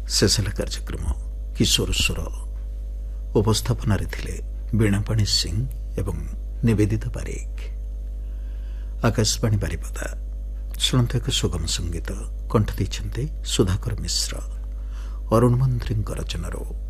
शेष कार्यक्रम किशोर स्वर उपस्थापन वीणापाणी सिंह एवं निवेदिता पारिक। आकाशवाणी बारिपदा शुणु एक सुगम संगीत कंठ दी सुधाकर मिश्र अरुण मंत्री रचनार।